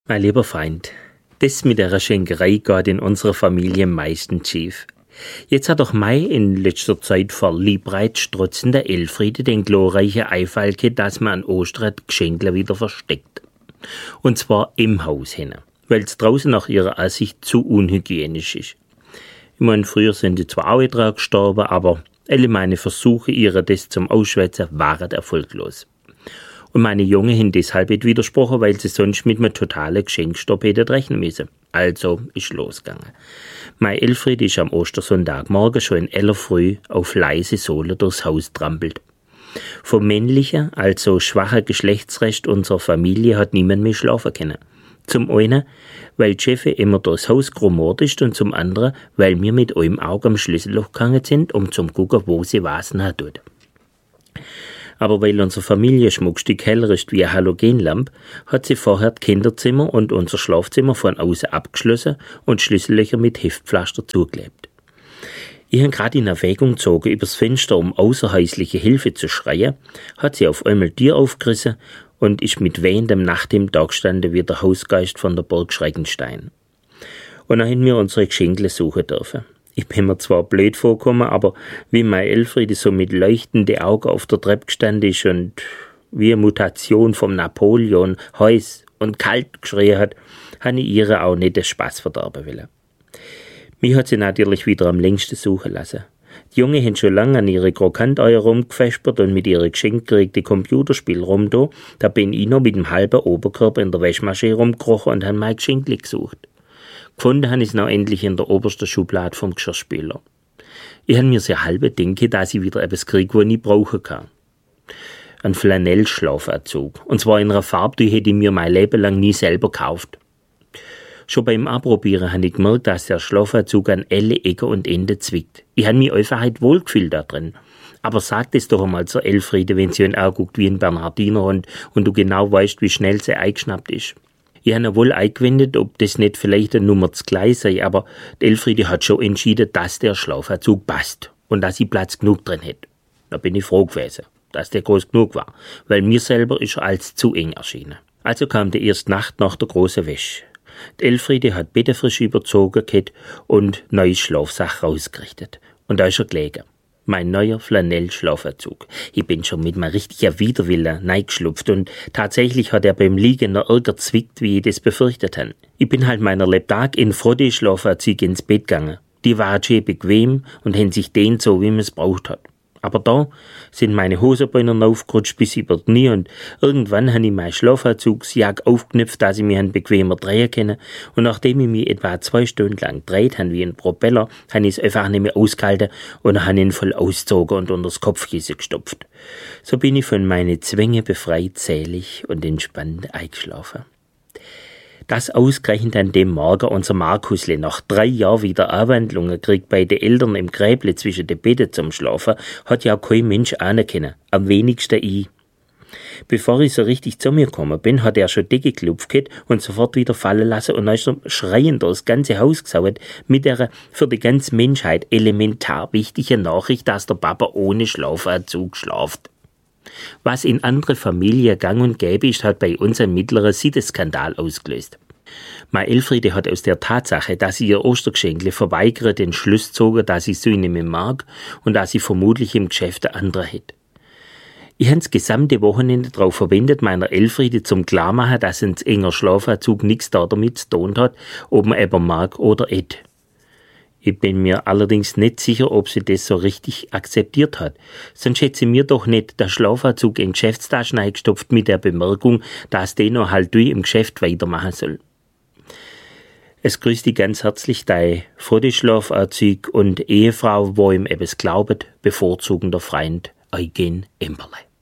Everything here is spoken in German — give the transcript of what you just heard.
Mein lieber Freund, das mit der Schenkerei geht in unserer Familie meistens schief. Jetzt hat doch Mai in letzter Zeit vor liebreizstrotzender Elfriede den glorreichen Einfall gehabt, dass man an Ostern Geschenkle wieder versteckt. Und zwar im Haus hin, weil es draußen nach ihrer Ansicht zu unhygienisch ist. Ich meine, früher sind die zwar auch dran gestorben, aber alle meine Versuche, ihrer das zum Ausschwätzen, waren erfolglos. Und meine Junge haben deshalb nicht widersprochen, weil sie sonst mit einem totalen Geschenkstopp hätten rechnen müssen. Also ist losgegangen. Meine Elfriede ist am Ostersonntagmorgen schon in aller Früh auf leise Sohle durchs Haus trampelt. Vom männlichen, also schwachen Geschlechtsrest unserer Familie hat niemand mehr schlafen können. Zum einen, weil die Chefin immer durchs Haus grumort ist und zum anderen, weil wir mit einem Auge am Schlüsselloch gegangen sind, um zu gucken, wo sie was nach tut. Aber weil unser Familienschmuckstück heller ist wie eine Halogenlampe, hat sie vorher das Kinderzimmer und unser Schlafzimmer von außen abgeschlossen und Schlüssellöcher mit Heftpflaster zugeklebt. Ich habe gerade in Erwägung gezogen, übers Fenster um außerhäusliche Hilfe zu schreien, hat sie auf einmal die Tür aufgerissen und ist mit wehendem Nachthemd da gestanden wie der Hausgeist von der Burg Schreckenstein. Und dann haben wir unsere Geschenkle suchen dürfen. Ich bin mir zwar blöd vorgekommen, aber wie meine Elfriede so mit leuchtenden Augen auf der Treppe gestanden ist und wie eine Mutation vom Napoleon heiß und kalt geschrien hat, habe ich ihr auch nicht den Spaß verderben wollen. Mich hat sie natürlich wieder am längsten suchen lassen. Die Jungen haben schon lange an ihre Krokanteier rumgefespert und mit ihren geschenkgerichten Computerspielen rumda. Da bin ich noch mit dem halben Oberkörper in der Waschmaschine rumgekrochen und habe mein Geschenkli gesucht. Gefunden habe ich es noch endlich in der obersten Schublade vom Geschirrspüler. Ich habe mir sehr halbe denke, dass ich wieder etwas kriege, was ich brauchen kann. Ein Flanellschlafanzug. Und zwar in einer Farbe, die hätte ich mir mein Leben lang nie selber gekauft. Schon beim Anprobieren habe ich gemerkt, dass der Schlafanzug an alle Ecken und Enden zwickt. Ich habe mich einfach halt wohlgefühlt da drin. Aber sag das doch einmal zur Elfriede, wenn sie ihn anguckt wie ein Bernhardinerhund und du genau weißt, wie schnell sie eingeschnappt ist. Ich habe ja wohl eingewendet, ob das nicht vielleicht eine Nummer zu klein sei, aber die Elfriede hat schon entschieden, dass der Schlafanzug passt und dass sie Platz genug drin hat. Da bin ich froh gewesen, dass der groß genug war, weil mir selber ist er als zu eng erschienen. Also kam die erste Nacht nach der großen Wäsche. Die Elfriede hat bettefrisch überzogen gehabt und neues Schlafsack rausgerichtet. Und da ist er gelegen. Mein neuer Flanell-Schlafanzug. Ich bin schon mit einem richtigen Widerwillen reingeschlupft und tatsächlich hat er beim Liegen noch ärger zwickt, wie ich das befürchtet habe. Ich bin halt meiner Lebtag in Frodde-Schlafanzug ins Bett gegangen. Die waren schön bequem und haben sich dehnt so, wie man es braucht hat. Aber da sind meine Hosenbeine aufgerutscht bis über die Knie und irgendwann habe ich meine Schlafanzugsjacke aufgeknüpft, dass ich mich bequemer drehen kann. Und nachdem ich mich etwa 2 Stunden lang gedreht habe wie ein Propeller, habe ich es einfach nicht mehr ausgehalten und habe ihn voll ausgezogen und unter das Kopfkissen gestopft. So bin ich von meinen Zwängen befreit, selig und entspannt eingeschlafen. Dass ausgerechnet an dem Morgen unser Markusle nach 3 Jahren wieder Anwandlungen kriegt bei den Eltern im Gräble zwischen den Betten zum Schlafen, hat ja kein Mensch ahnen können, am wenigsten ich. Bevor ich so richtig zu mir gekommen bin, hat er schon Decke geklopft und sofort wieder fallen lassen und dann ist er schreiend durchs ganze Haus gesaut mit der für die ganze Menschheit elementar wichtigen Nachricht, dass der Papa ohne Schlafanzug schlaft. Was in andere Familien gang und gäbe ist, hat bei uns einen mittleren Sitteskandal ausgelöst. Meine Elfriede hat aus der Tatsache, dass sie ihr Ostergeschenkle verweigert, den Schluss gezogen, dass ich sie nicht mehr mag und dass sie vermutlich im Geschäft eine andere hätte. Ich habe das gesamte Wochenende darauf verwendet, meiner Elfriede zum Klarmachen, dass ein enger Schlafanzug nichts damit zu tun hat, ob man eben mag oder nicht. Ich bin mir allerdings nicht sicher, ob sie das so richtig akzeptiert hat. Sonst hätte sie mir doch nicht den Schlafanzug in Geschäftstaschen eingestopft mit der Bemerkung, dass der noch halt im Geschäft weitermachen soll. Es grüßt dich ganz herzlich dein Frodde-Schlafanzug und Ehefrau, wo ihm etwas glaubet, bevorzugender Freund Eugen Emperle.